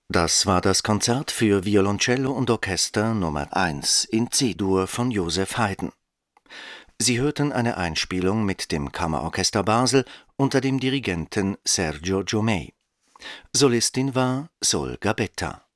Das war das Konzert für Violoncello und Orchester Nummer 1 in C-Dur von Joseph Haydn. Sie hörten eine Einspielung mit dem Kammerorchester Basel unter dem Dirigenten Sergio Jomei. Solistin war Sol Gabetta